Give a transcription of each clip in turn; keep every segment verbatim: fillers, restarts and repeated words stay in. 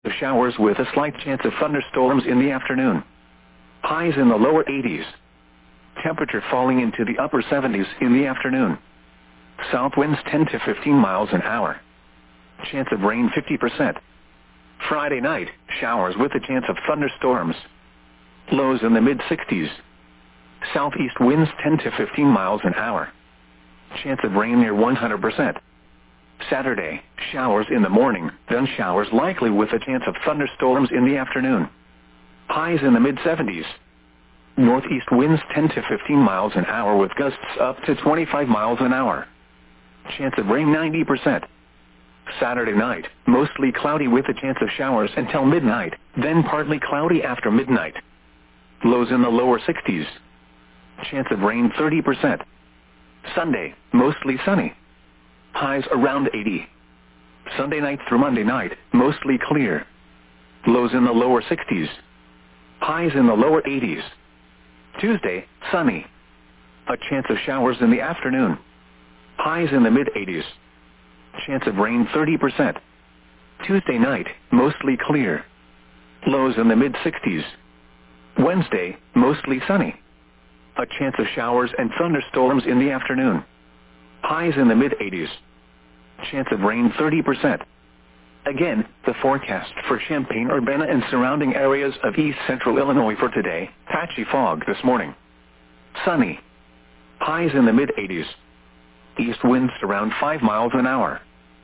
Showers with a slight chance of thunderstorms in the afternoon. Highs in the lower eighties. Temperature falling into the upper seventies in the afternoon. South winds ten to fifteen miles an hour. Chance of rain fifty percent. Friday night, showers with a chance of thunderstorms. Lows in the mid-sixties. Southeast winds ten to fifteen miles an hour. Chance of rain near one hundred percent. Saturday, showers in the morning, then showers likely with a chance of thunderstorms in the afternoon. Highs in the mid-seventies. Northeast winds ten to fifteen miles an hour with gusts up to twenty-five miles an hour. Chance of rain ninety percent. Saturday night, mostly cloudy with a chance of showers until midnight, then partly cloudy after midnight. Lows in the lower sixties. Chance of rain thirty percent. Sunday, mostly sunny. Highs around eighty. Sunday night through Monday night, mostly clear. Lows in the lower sixties. Highs in the lower eighties. Tuesday, sunny. A chance of showers in the afternoon. Highs in the mid-eighties. Chance of rain thirty percent. Tuesday night, mostly clear. Lows in the mid-sixties. Wednesday, mostly sunny. A chance of showers and thunderstorms in the afternoon. Highs in the mid-eighties. Chance of rain thirty percent. Again, the forecast for Champaign-Urbana and surrounding areas of east central Illinois for today. Patchy fog this morning. Sunny. Highs in the mid-eighties. East winds around five miles an hour.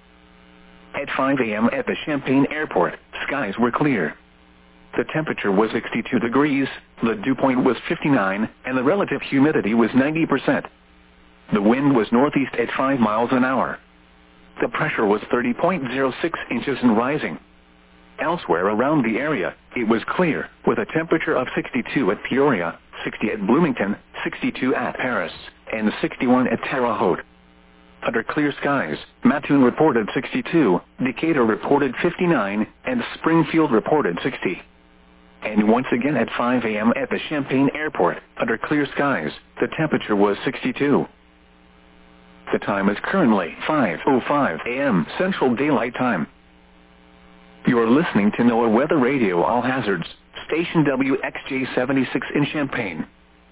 At five a m at the Champaign Airport, skies were clear. The temperature was sixty-two degrees, the dew point was fifty-nine, and the relative humidity was ninety percent. The wind was northeast at five miles an hour. The pressure was thirty point zero six inches and rising. Elsewhere around the area, it was clear, with a temperature of sixty-two at Peoria, sixty at Bloomington, sixty-two at Paris, and sixty-one at Terre Haute. Under clear skies, Mattoon reported sixty-two, Decatur reported fifty-nine, and Springfield reported sixty. And once again at five a m at the Champaign Airport, under clear skies, the temperature was sixty-two. The time is currently five oh five a m Central Daylight Time. You are listening to NOAA Weather Radio All Hazards, station W X J seventy-six in Champaign.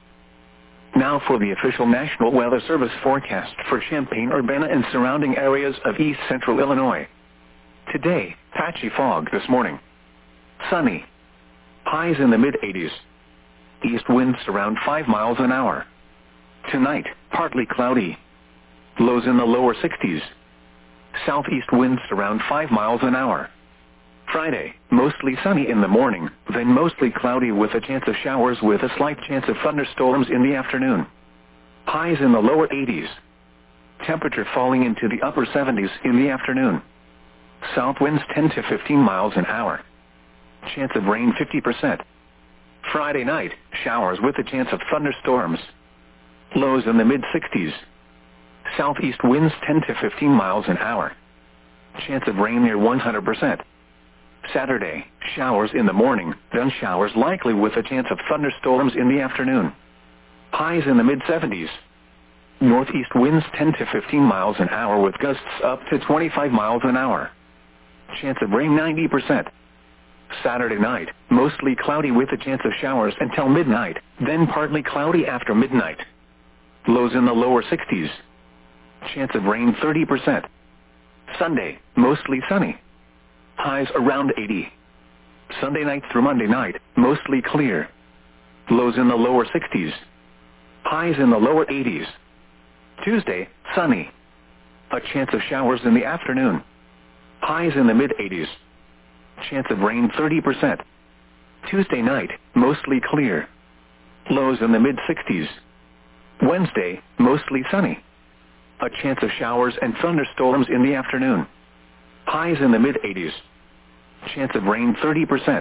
Now for the official National Weather Service forecast for Champaign-Urbana and surrounding areas of east central Illinois. Today, patchy fog this morning. Sunny. Highs in the mid-eighties. East winds around five miles an hour. Tonight, partly cloudy. Lows in the lower sixties. Southeast winds around five miles an hour. Friday, mostly sunny in the morning, then mostly cloudy with a chance of showers with a slight chance of thunderstorms in the afternoon. Highs in the lower eighties. Temperature falling into the upper seventies in the afternoon. South winds ten to fifteen miles an hour. Chance of rain fifty percent. Friday night, showers with a chance of thunderstorms. Lows in the mid-sixties. Southeast winds ten to fifteen miles an hour. Chance of rain near one hundred percent. Saturday, showers in the morning, then showers likely with a chance of thunderstorms in the afternoon. Highs in the mid-seventies. Northeast winds ten to fifteen miles an hour with gusts up to twenty-five miles an hour. Chance of rain ninety percent. Saturday night, mostly cloudy with a chance of showers until midnight, then partly cloudy after midnight. Lows in the lower sixties. Chance of rain thirty percent. Sunday, mostly sunny. Highs around eighty. Sunday night through Monday night, mostly clear. Lows in the lower sixties. Highs in the lower eighties. Tuesday, sunny. A chance of showers in the afternoon. Highs in the mid-eighties. Chance of rain thirty percent. Tuesday night, mostly clear. Lows in the mid-sixties. Wednesday, mostly sunny. A chance of showers and thunderstorms in the afternoon. Highs in the mid-eighties. Chance of rain thirty percent.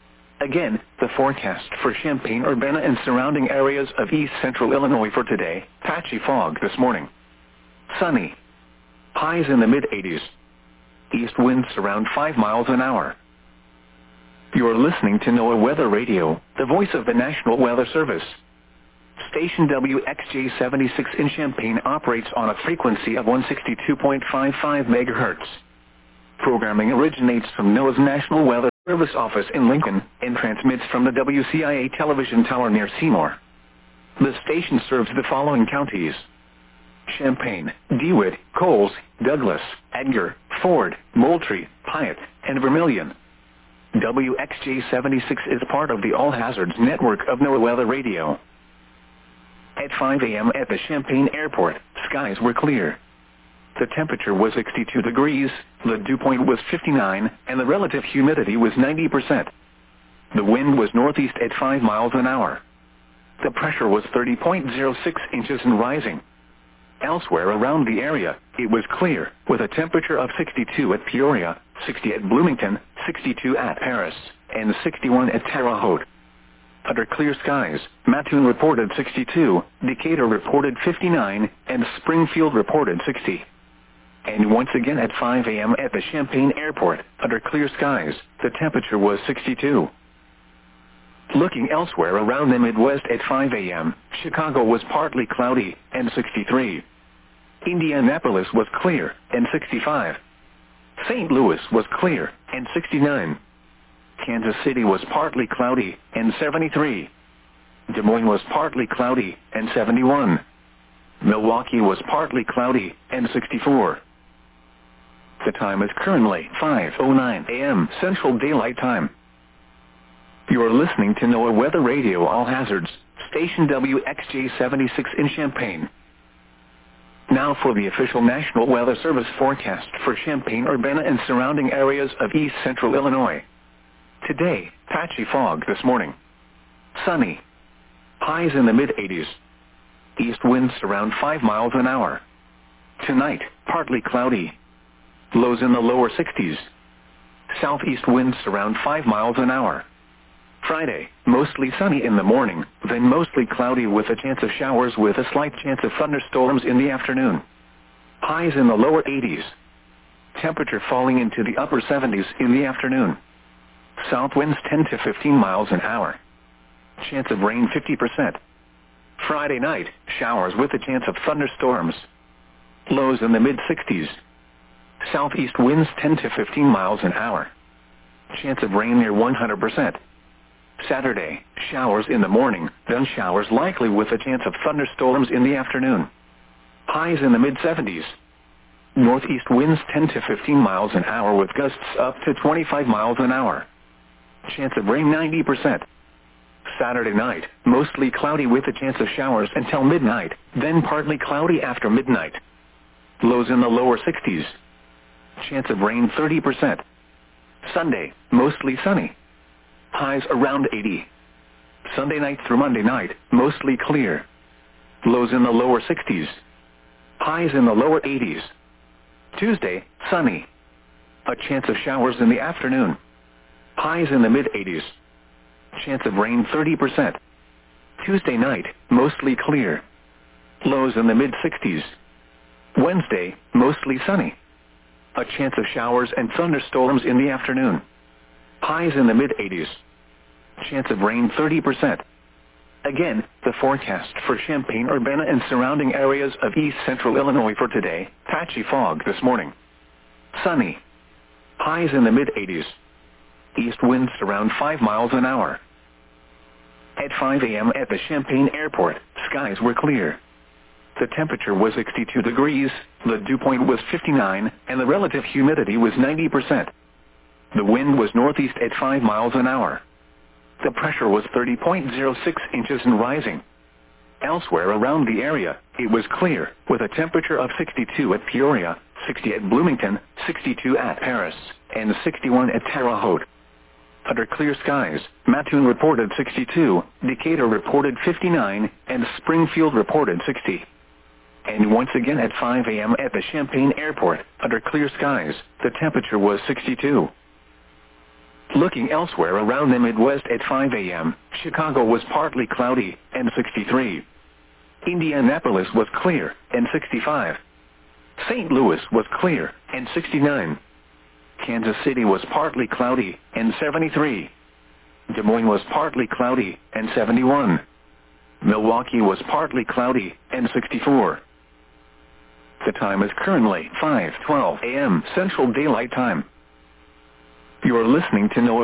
Again, the forecast for Champaign-Urbana and surrounding areas of east central Illinois for today. Patchy fog this morning. Sunny. Highs in the mid-eighties. East winds around five miles an hour. You are listening to NOAA Weather Radio, the voice of the National Weather Service. Station W X J seventy-six in Champaign operates on a frequency of one sixty-two point five five megahertz. Programming originates from NOAA's National Weather Service office in Lincoln and transmits from the W C I A television tower near Seymour. The station serves the following counties: Champaign, DeWitt, Coles, Douglas, Edgar, Ford, Moultrie, Piatt, and Vermilion. W X J seventy-six is part of the All Hazards network of NOAA Weather Radio. At five a m at the Champaign Airport, skies were clear. The temperature was sixty-two degrees, the dew point was fifty-nine, and the relative humidity was ninety percent. The wind was northeast at five miles an hour. The pressure was thirty point zero six inches and rising. Elsewhere around the area, it was clear, with a temperature of sixty-two at Peoria, sixty at Bloomington, sixty-two at Paris, and sixty-one at Terre Haute. Under clear skies, Mattoon reported sixty-two, Decatur reported fifty-nine, and Springfield reported sixty. And once again at five a m at the Champaign Airport, under clear skies, the temperature was sixty-two. Looking elsewhere around the Midwest at five a m, Chicago was partly cloudy, and sixty-three. Indianapolis was clear, and sixty-five. Saint Louis was clear, and sixty-nine. Kansas City was partly cloudy, and seventy-three. Des Moines was partly cloudy, and seventy-one. Milwaukee was partly cloudy, and sixty-four. The time is currently five oh nine a m Central Daylight Time. You are listening to NOAA Weather Radio All Hazards, station W X J seventy-six in Champaign. Now for the official National Weather Service forecast for Champaign-Urbana and surrounding areas of east central Illinois. Today, patchy fog this morning. Sunny. Highs in the mid eighties. East winds around five miles an hour. Tonight, partly cloudy. Lows in the lower sixties. Southeast winds around five miles an hour. Friday, mostly sunny in the morning, then mostly cloudy with a chance of showers with a slight chance of thunderstorms in the afternoon. Highs in the lower eighties. Temperature falling into the upper seventies in the afternoon. South winds ten to fifteen miles an hour. Chance of rain fifty percent. Friday night, showers with a chance of thunderstorms. Lows in the mid sixties. Southeast winds ten to fifteen miles an hour. Chance of rain near one hundred percent. Saturday, showers in the morning, then showers likely with a chance of thunderstorms in the afternoon. Highs in the mid seventies. Northeast winds ten to fifteen miles an hour with gusts up to twenty-five miles an hour. Chance of rain ninety percent. Saturday night, mostly cloudy with a chance of showers until midnight, then partly cloudy after midnight. Lows in the lower sixties. Chance of rain thirty percent. Sunday, mostly sunny. Highs around eighty. Sunday night through Monday night, mostly clear. Lows in the lower sixties. Highs in the lower eighties. Tuesday, sunny. A chance of showers in the afternoon. Highs in the mid eighties. Chance of rain thirty percent. Tuesday night, mostly clear. Lows in the mid sixties. Wednesday, mostly sunny. A chance of showers and thunderstorms in the afternoon. Highs in the mid eighties. Chance of rain thirty percent. Again, the forecast for Champaign-Urbana and surrounding areas of east central Illinois for today: patchy fog this morning. Sunny. Highs in the mid eighties. East winds around five miles an hour. At five a m at the Champaign Airport, skies were clear. The temperature was sixty-two degrees, the dew point was fifty-nine, and the relative humidity was ninety percent. The wind was northeast at five miles an hour. The pressure was thirty point zero six inches and rising. Elsewhere around the area, it was clear, with a temperature of sixty-two at Peoria, sixty at Bloomington, sixty-two at Paris, and sixty-one at Terre Haute. Under clear skies, Mattoon reported sixty-two, Decatur reported fifty-nine, and Springfield reported sixty. And once again at five a m at the Champaign Airport, under clear skies, the temperature was sixty-two. Looking elsewhere around the Midwest at five a m, Chicago was partly cloudy, and sixty-three. Indianapolis was clear, and sixty-five. Saint Louis was clear, and sixty-nine. Kansas City was partly cloudy, and seventy-three. Des Moines was partly cloudy, and seventy-one. Milwaukee was partly cloudy, and sixty-four. The time is currently five twelve a m Central Daylight Time. You are listening to NOAA